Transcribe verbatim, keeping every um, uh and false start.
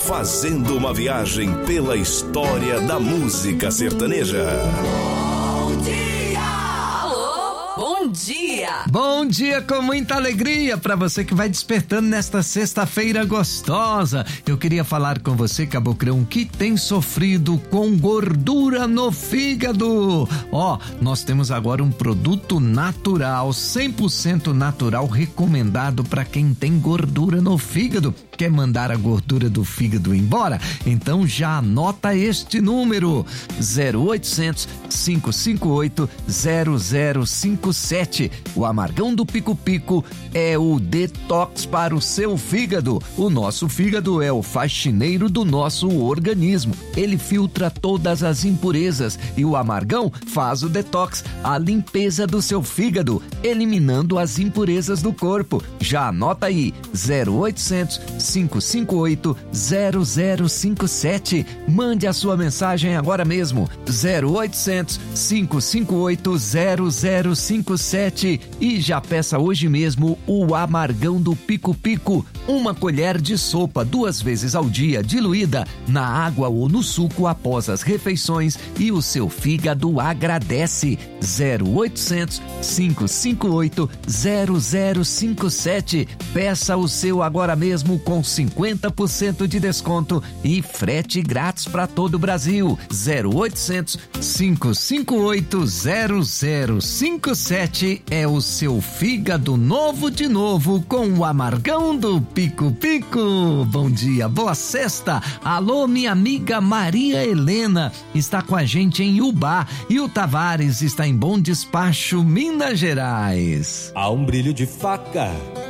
fazendo uma viagem pela história da música sertaneja. Bom dia! Alô, bom dia! Bom dia com muita alegria para você que vai despertando nesta sexta-feira gostosa. Eu queria falar com você, Cabocrão, que tem sofrido com gordura no fígado. Ó, oh, nós temos agora um produto natural, cem por cento natural, recomendado para quem tem gordura no fígado. Quer mandar a gordura do fígado embora? Então já anota este número: zero oitocentos, cinco cinco oito, zero zero cinco sete. O Amargão do Pico Pico é o detox para o seu fígado. O nosso fígado é o faxineiro do nosso organismo. Ele filtra todas as impurezas e o Amargão faz o detox, a limpeza do seu fígado, eliminando as impurezas do corpo. Já anota aí: zero oitocentos, cinco cinco oito, zero zero cinco sete. Mande a sua mensagem agora mesmo: zero oitocentos, cinco cinco oito, zero zero cinco sete, e já peça hoje mesmo o Amargão do Pico Pico. Uma colher de sopa duas vezes ao dia, diluída na água ou no suco após as refeições, e o seu fígado agradece. Zero oitocentos, cinco cinco oito, zero zero cinco sete. Peça o seu agora mesmo com cinquenta por cento de desconto e frete grátis para todo o Brasil. Zero oitocentos, cinco cinco oito, zero zero cinco sete é o seu fígado novo de novo com o Amargão do Pico Pico. Bom dia, boa sexta. Alô, minha amiga Maria Helena está com a gente em Ubá e o Tavares está em Bom Despacho, Minas Gerais. Há um brilho de faca